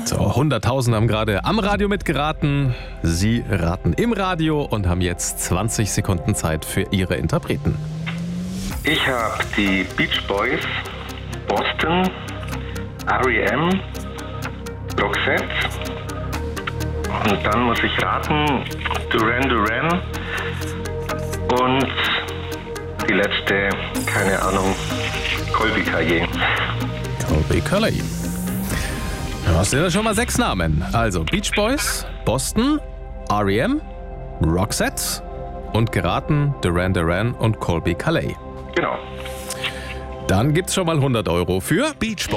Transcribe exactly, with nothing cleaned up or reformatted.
So, hunderttausend haben gerade am Radio mitgeraten. Sie raten im Radio und haben jetzt zwanzig Sekunden Zeit für Ihre Interpreten. Ich habe die Beach Boys, Boston, R E M, Roxette und dann muss ich raten, Duran Duran und die letzte, keine Ahnung, Colby Caillat. Colby Caillat. Das sind ja schon mal sechs Namen. Also Beach Boys, Boston, R E M, Roxette und geraten Duran Duran und Colby Caillat. Genau. Dann gibt's schon mal hundert Euro für Beach Boys.